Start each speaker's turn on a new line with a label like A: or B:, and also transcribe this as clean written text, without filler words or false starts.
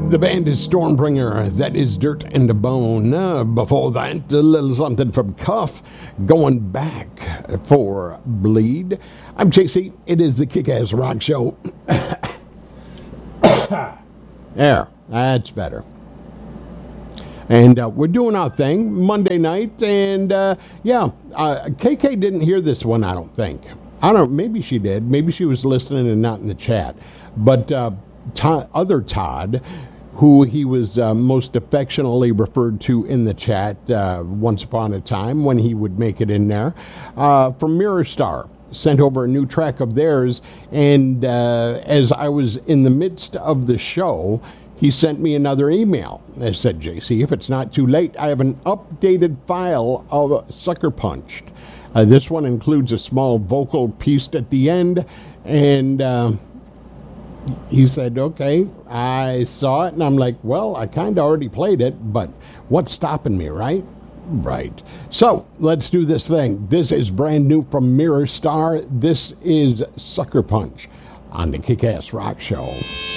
A: The band is Stormbringer. That is Dirt and a Bone. Before that, a little something from Cuff. Going back for Bleed. I'm JC. It is the Kick-Ass Rock Show. There. That's better. And we're doing our thing Monday night. And KK didn't hear this one, I don't think. Maybe she did. Maybe she was listening and not in the chat. But other Todd, who he was most affectionately referred to in the chat once upon a time when he would make it in there, from Mirror Star, sent over a new track of theirs. And as I was in the midst of the show, he sent me another email. I said, JC, if it's not too late, I have an updated file of Sucker Punched. This one includes a small vocal piece at the end. And he said, okay, I saw it. And I'm like, well, I kind of already played it, but what's stopping me, right? Right. So let's do this thing. This is brand new from Mirror Star. This is Sucker Punch on the Kick-Ass Rock Show.